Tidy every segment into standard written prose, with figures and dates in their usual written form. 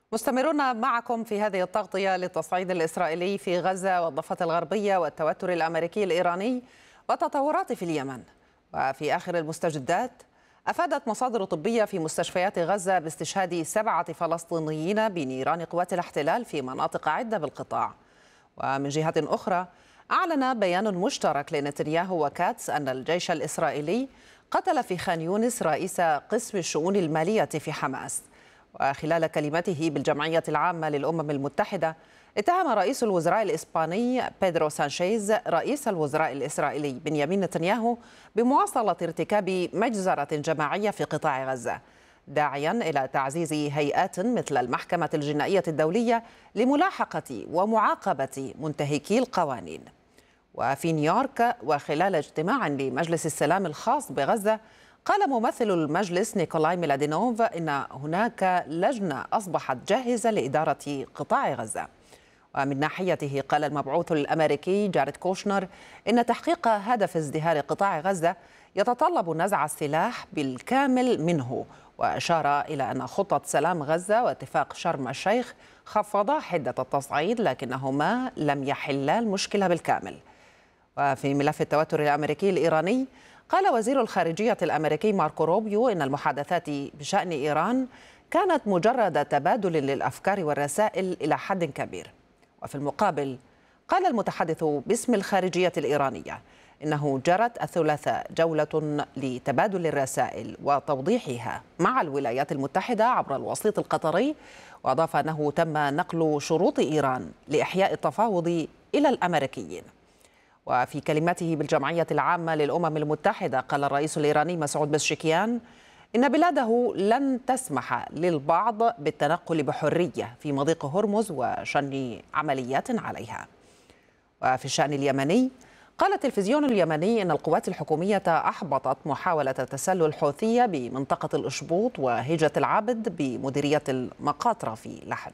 مستمرون معكم في هذه التغطية للتصعيد الإسرائيلي في غزة والضفة الغربية والتوتر الأمريكي الإيراني والتطورات في اليمن. وفي آخر المستجدات، أفادت مصادر طبية في مستشفيات غزة باستشهاد 7 فلسطينيين بنيران قوات الاحتلال في مناطق عدة بالقطاع. ومن جهة أخرى، أعلن بيان مشترك لنتنياهو وكاتس أن الجيش الإسرائيلي قتل في خان يونس رئيس قسم الشؤون المالية في حماس. وخلال كلمته بالجمعية العامة للأمم المتحدة، اتهم رئيس الوزراء الإسباني بيدرو سانشيز رئيس الوزراء الإسرائيلي بنيامين نتنياهو بمواصلة ارتكاب مجزرة جماعية في قطاع غزة، داعيا إلى تعزيز هيئات مثل المحكمة الجنائية الدولية لملاحقة ومعاقبة منتهكي القوانين. وفي نيويورك وخلال اجتماع لمجلس السلام الخاص بغزة، قال ممثل المجلس نيكولاي ميلادينوف إن هناك لجنة أصبحت جاهزة لإدارة قطاع غزة. ومن ناحيته، قال المبعوث الأمريكي جاريد كوشنر إن تحقيق هدف ازدهار قطاع غزة يتطلب نزع السلاح بالكامل منه، وأشار إلى أن خطة سلام غزة واتفاق شرم الشيخ خفضا حدة التصعيد لكنهما لم يحلا المشكلة بالكامل. وفي ملف التوتر الأمريكي الإيراني، قال وزير الخارجية الأمريكي ماركو روبيو إن المحادثات بشأن إيران كانت مجرد تبادل للأفكار والرسائل إلى حد كبير. وفي المقابل، قال المتحدث باسم الخارجية الإيرانية إنه جرت الثلاثاء جولة لتبادل الرسائل وتوضيحها مع الولايات المتحدة عبر الوسيط القطري، وأضاف أنه تم نقل شروط إيران لإحياء التفاوض إلى الأمريكيين. وفي كلمته بالجمعية العامة للأمم المتحدة، قال الرئيس الإيراني مسعود بزشكيان إن بلاده لن تسمح للبعض بالتنقل بحرية في مضيق هرمز وشن عمليات عليها. وفي الشأن اليمني، قال التلفزيون اليمني إن القوات الحكومية أحبطت محاولة تسلل حوثية بمنطقة الأشبوط وهجة العبد بمديرية المقاطرة في لحج.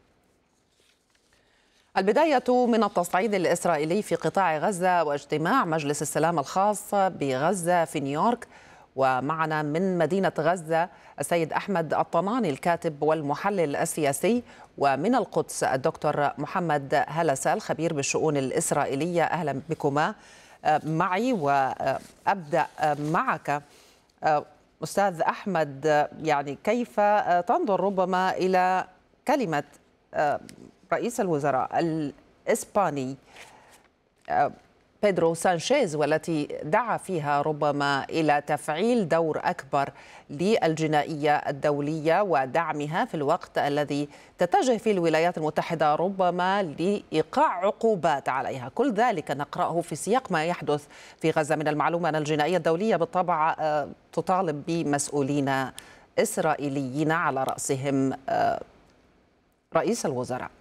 البداية من التصعيد الإسرائيلي في قطاع غزة واجتماع مجلس السلام الخاص بغزة في نيويورك. ومعنا من مدينة غزة السيد أحمد الطناني الكاتب والمحلل السياسي، ومن القدس الدكتور محمد هلسة الخبير بالشؤون الإسرائيلية. أهلا بكما معي. وأبدأ معك أستاذ أحمد، يعني كيف تنظر ربما إلى كلمة رئيس الوزراء الإسباني بيدرو سانشيز، والتي دعا فيها ربما إلى تفعيل دور أكبر للجنائية الدولية ودعمها في الوقت الذي تتجه فيه الولايات المتحدة ربما لإيقاع عقوبات عليها؟ كل ذلك نقرأه في سياق ما يحدث في غزة. من المعلوم أن الجنائية الدولية بالطبع تطالب بمسؤولين إسرائيليين على رأسهم رئيس الوزراء.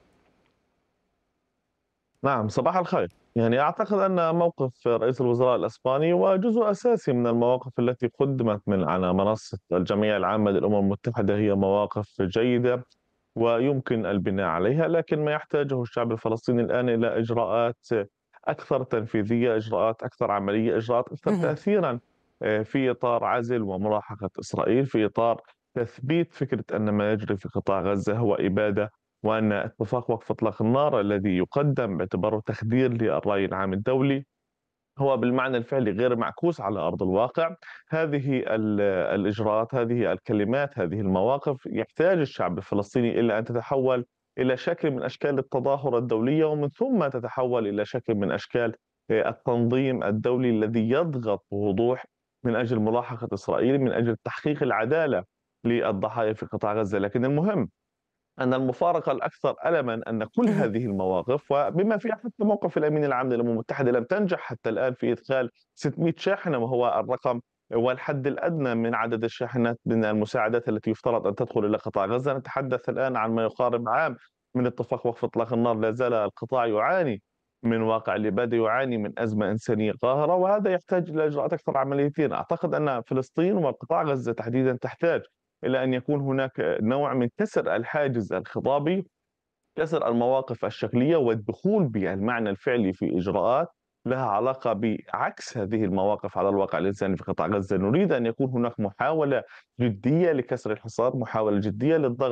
نعم، صباح الخير. أعتقد أن موقف رئيس الوزراء الإسباني وجزء أساسي من المواقف التي قدمت من على منصة الجمعية العامة للأمم المتحدة، هي مواقف جيدة ويمكن البناء عليها، لكن ما يحتاجه الشعب الفلسطيني الآن إلى إجراءات أكثر تنفيذية، إجراءات أكثر عملية، إجراءات أكثر مهم. تأثيرا في إطار عزل وملاحقة إسرائيل، في إطار تثبيت فكرة أن ما يجري في قطاع غزة هو إبادة، وأن اتفاق وقف إطلاق النار الذي يقدم باعتباره تخدير للرأي العام الدولي هو بالمعنى الفعلي غير معكوس على أرض الواقع. هذه الإجراءات، هذه الكلمات، هذه المواقف يحتاج الشعب الفلسطيني إلى أن تتحول إلى شكل من أشكال التظاهرة الدولية، ومن ثم تتحول إلى شكل من أشكال التنظيم الدولي الذي يضغط بوضوح من أجل ملاحقة إسرائيل، من أجل تحقيق العدالة للضحايا في قطاع غزة. لكن المهم أن المفارقة الأكثر ألمًا أن كل مهم. هذه المواقف، وبما فيها حتى موقف الأمين العام للأمم المتحدة، لم تنجح حتى الآن في إدخال 600 شاحنة، وهو الرقم والحد الأدنى من عدد الشاحنات من المساعدات التي يفترض أن تدخل إلى قطاع غزة. نتحدث الآن عن ما يقارب عام من اتفاق وقف إطلاق النار، لا زال القطاع يعاني من واقع الإبادة، يعاني من أزمة إنسانية قاهرة، وهذا يحتاج إلى إجراءات أكثر عمليتين. أعتقد أن فلسطين وقطاع غزة تحديدًا تحتاج إلى أن يكون هناك نوع من كسر الحاجز الخطابي، كسر المواقف الشكلية، والدخول بالمعنى الفعلي في إجراءات لها علاقة بعكس هذه المواقف على الواقع الإنساني في قطاع غزة. نريد أن يكون هناك محاولة جدية لكسر الحصار، محاولة جدية للضغط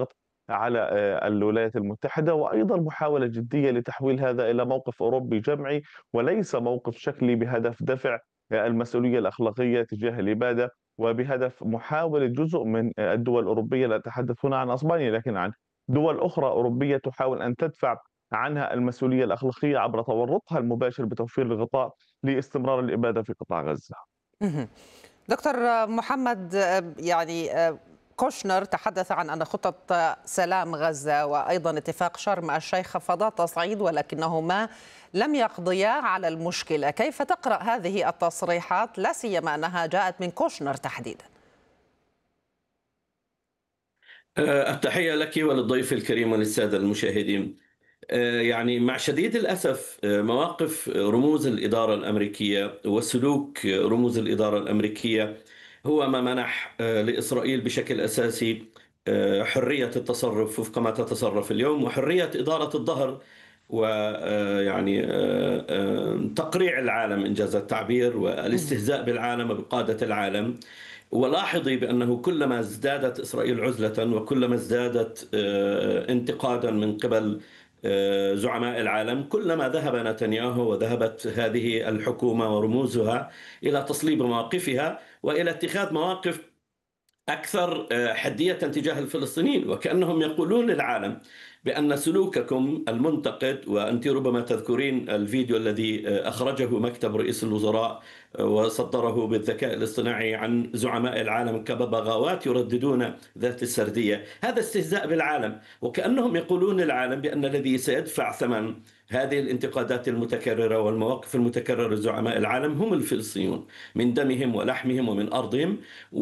على الولايات المتحدة، وأيضا محاولة جدية لتحويل هذا إلى موقف أوروبي جمعي وليس موقف شكلي بهدف دفع المسؤولية الأخلاقية تجاه الإبادة، وبهدف محاولة جزء من الدول الأوروبية، لا أتحدث هنا عن أسبانيا لكن عن دول أخرى أوروبية تحاول أن تدفع عنها المسؤولية الأخلاقية عبر تورطها المباشر بتوفير الغطاء لاستمرار الإبادة في قطاع غزة. مهم. دكتور محمد، كوشنر تحدث عن أن خطة سلام غزة وأيضا اتفاق شرم الشيخ خفضا تصعيد ولكنهما لم يقضيا على المشكلة. كيف تقرأ هذه التصريحات لا سيما أنها جاءت من كوشنر تحديدا؟ التحية لك وللضيف الكريم وللسادة المشاهدين. يعني مع شديد الأسف مواقف رموز الإدارة الأمريكية وسلوك رموز الإدارة الأمريكية هو ما منح لإسرائيل بشكل أساسي حرية التصرف وفق ما تتصرف اليوم، وحرية إدارة الظهر، ويعني تقريع العالم إنجاز التعبير، والاستهزاء بالعالم وبقادة العالم. ولاحظي بأنه كلما ازدادت إسرائيل عزلة وكلما ازدادت انتقادا من قبل زعماء العالم، كلما ذهب نتنياهو وذهبت هذه الحكومة ورموزها إلى تصليب مواقفها وإلى اتخاذ مواقف أكثر حدية تجاه الفلسطينيين، وكأنهم يقولون للعالم بأن سلوككم المنتقد، وأنت ربما تذكرين الفيديو الذي أخرجه مكتب رئيس الوزراء وصدره بالذكاء الاصطناعي عن زعماء العالم كببغاوات يرددون ذات السردية، هذا استهزاء بالعالم، وكأنهم يقولون للعالم بأن الذي سيدفع ثمن هذه الانتقادات المتكررة والمواقف المتكررة لزعماء العالم هم الفلسطينيون من دمهم ولحمهم ومن أرضهم.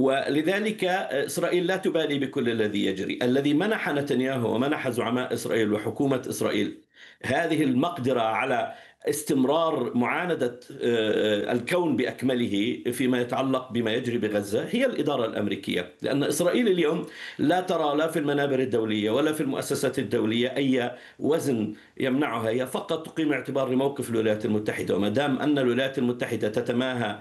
ولذلك إسرائيل لا تبالي بكل الذي يجري. الذي منح نتنياهو ومنح زعماء إسرائيل وحكومة إسرائيل هذه المقدرة على استمرار معاندة الكون بأكمله فيما يتعلق بما يجري بغزة هي الإدارة الأمريكية، لأن إسرائيل اليوم لا ترى لا في المنابر الدولية ولا في المؤسسات الدولية أي وزن يمنعها، هي فقط تقيم اعتبار لموقف الولايات المتحدة. وما دام أن الولايات المتحدة تتماهى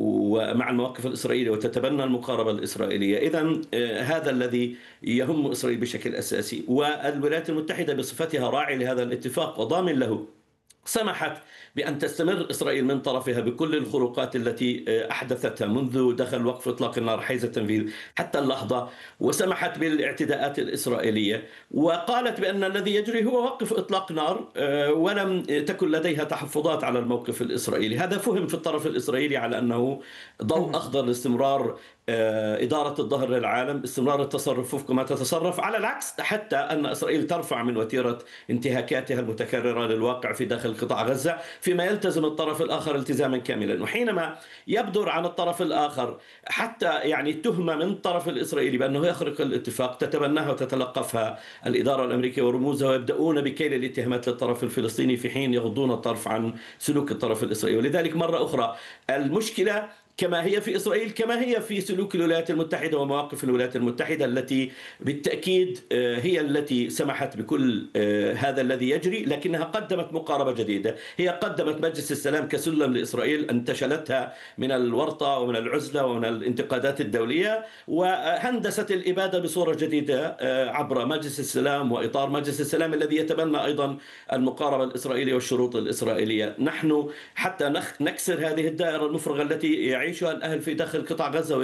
مع المواقف الإسرائيلية وتتبنى المقاربة الإسرائيلية، إذن هذا الذي يهم إسرائيل بشكل أساسي. والولايات المتحدة بصفتها راعي لهذا الاتفاق وضامن له سمحت بأن تستمر إسرائيل من طرفها بكل الخروقات التي أحدثتها منذ دخل وقف إطلاق النار حيز التنفيذ حتى اللحظة، وسمحت بالاعتداءات الإسرائيلية، وقالت بأن الذي يجري هو وقف إطلاق نار، ولم تكن لديها تحفظات على الموقف الإسرائيلي. هذا فهم في الطرف الإسرائيلي على أنه ضوء أخضر لاستمرار إدارة الظهر للعالم، استمرار التصرف وفق ما تتصرف، على العكس حتى أن إسرائيل ترفع من وتيرة انتهاكاتها المتكررة للواقع في داخل قطاع غزة، فيما يلتزم الطرف الآخر التزاما كاملا. وحينما يبدر عن الطرف الآخر حتى يعني تهمة من الطرف الإسرائيلي بأنه يخرق الاتفاق تتبناها وتتلقفها الإدارة الأمريكية ورموزها، ويبدأون بكيل الاتهامات للطرف الفلسطيني في حين يغضون الطرف عن سلوك الطرف الإسرائيلي. ولذلك مرة أخرى المشكلة كما هي في إسرائيل كما هي في سلوك الولايات المتحدة ومواقف الولايات المتحدة التي بالتأكيد هي التي سمحت بكل هذا الذي يجري، لكنها قدمت مقاربة جديدة. هي قدمت مجلس السلام كسلم لإسرائيل انتشلتها من الورطة ومن العزلة ومن الانتقادات الدولية، وهندست الإبادة بصورة جديدة عبر مجلس السلام وإطار مجلس السلام الذي يتبنى أيضا المقاربة الإسرائيلية والشروط الإسرائيلية. نحن حتى نكسر هذه الدائرة المفرغة التي يعيشها الأهل في داخل قطاع غزة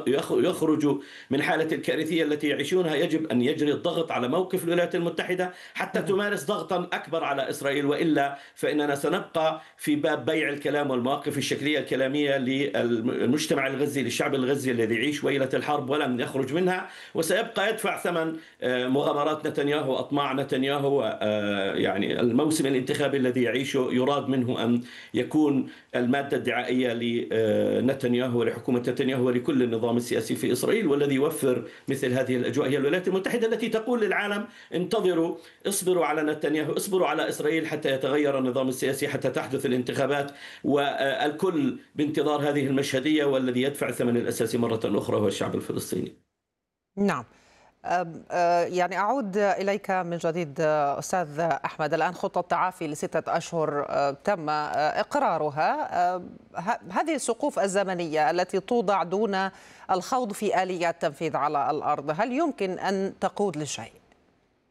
ويخرجوا من حالة الكارثية التي يعيشونها، يجب أن يجري الضغط على موقف الولايات المتحدة حتى تمارس ضغطا أكبر على إسرائيل، وإلا فإننا سنبقى في باب بيع الكلام والمواقف الشكلية الكلامية للمجتمع الغزي، للشعب الغزي الذي يعيش ويلة الحرب ولم يخرج منها، وسيبقى يدفع ثمن مغامرات نتنياهو وأطماع نتنياهو. يعني الموسم الانتخابي الذي يعيشه يراد منه أن يكون المادة الدعائية لنتنياهو ولحكومة نتنياهو ولكل النظام السياسي في إسرائيل. والذي يوفر مثل هذه الأجواء هي الولايات المتحدة التي تقول للعالم انتظروا، اصبروا على نتنياهو، اصبروا على إسرائيل حتى يتغير النظام السياسي، حتى تحدث الانتخابات، والكل بانتظار هذه المشهدية. والذي يدفع الثمن الأساسي مرة أخرى هو الشعب الفلسطيني. نعم. يعني أعود إليك من جديد أستاذ أحمد. الآن خطة تعافي ل6 أشهر تم إقرارها. هذه السقوف الزمنية التي توضع دون الخوض في آليات تنفيذ على الأرض، هل يمكن أن تقود لشيء؟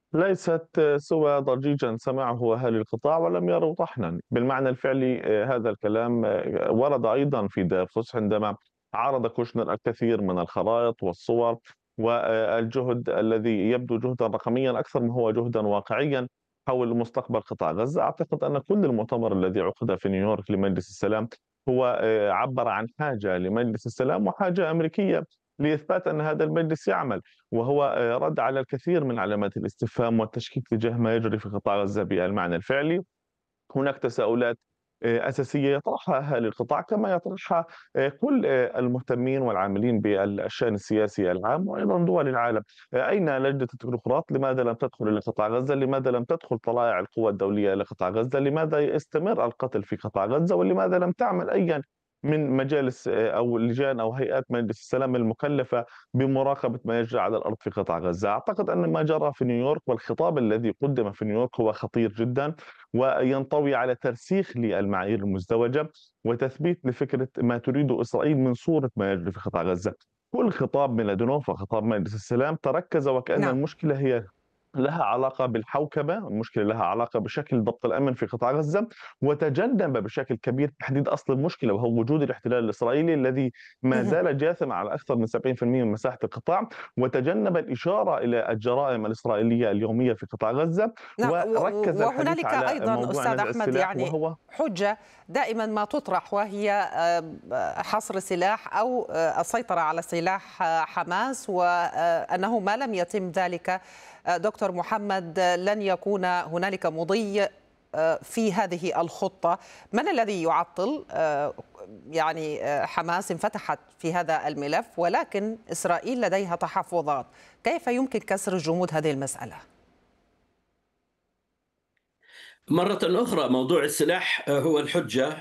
ليست سوى ضجيجا سمعه أهل القطاع ولم يروا طحنا بالمعنى الفعلي. هذا الكلام ورد أيضا في دافوس عندما عرض كوشنر الكثير من الخرائط والصور والجهد الذي يبدو جهدا رقميا أكثر ما هو جهدا واقعيا حول مستقبل قطاع غزة. أعتقد أن كل المؤتمر الذي عقد في نيويورك لمجلس السلام هو عبر عن حاجة لمجلس السلام وحاجة أمريكية لإثبات أن هذا المجلس يعمل، وهو رد على الكثير من علامات الاستفهام والتشكيك تجاه ما يجري في قطاع غزة بالمعنى الفعلي. هناك تساؤلات أساسية يطرحها أهل القطاع كما يطرحها كل المهتمين والعاملين بالشأن السياسي العام وأيضا دول العالم. أين لجنة التكنوقراط؟ لماذا لم تدخل إلى قطاع غزة؟ لماذا لم تدخل طلائع القوى الدولية إلى قطاع غزة؟ لماذا يستمر القتل في قطاع غزة؟ ولماذا لم تعمل أي من مجالس أو لجان أو هيئات مجلس السلام المكلفة بمراقبة ما يجري على الأرض في قطاع غزة؟ أعتقد أن ما جرى في نيويورك والخطاب الذي قدم في نيويورك هو خطير جدا، وينطوي على ترسيخ للمعايير المزدوجة وتثبيت لفكرة ما تريده إسرائيل من صورة ما يجري في قطاع غزة. كل خطاب ميلادونوف وخطاب مجلس السلام تركز وكأن نعم. المشكلة هي لها علاقة بالحوكمة، المشكلة لها علاقة بشكل ضبط الأمن في قطاع غزة، وتجنب بشكل كبير تحديد أصل المشكلة وهو وجود الاحتلال الإسرائيلي الذي ما مهم. زال جاثم على أكثر من 70% من مساحة القطاع، وتجنب الإشارة إلى الجرائم الإسرائيلية اليومية في قطاع غزة، نعم، وركز الحديث وهنالك على أيضا موضوع أستاذ نزع أحمد السلاح يعني وهو حجة دائما ما تطرح، وهي حصر سلاح أو السيطرة على سلاح حماس، وأنه ما لم يتم ذلك دكتور محمد لن يكون هنالك مضي في هذه الخطة. من الذي يعطل؟ يعني حماس انفتحت في هذا الملف ولكن إسرائيل لديها تحفظات. كيف يمكن كسر جمود هذه المسألة؟ مرة أخرى موضوع السلاح هو الحجة